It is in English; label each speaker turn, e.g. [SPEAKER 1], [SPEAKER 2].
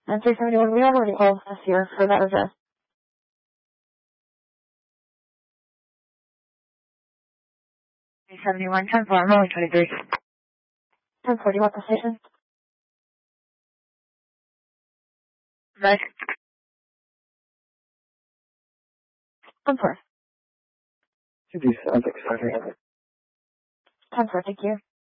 [SPEAKER 1] And 371, we already called this year for that address.
[SPEAKER 2] 371, 10-4, I'm only 23.
[SPEAKER 1] 10-4, do you want the station?
[SPEAKER 2] Nice.
[SPEAKER 1] 10-4.
[SPEAKER 3] 226,
[SPEAKER 1] 10-4, thank you.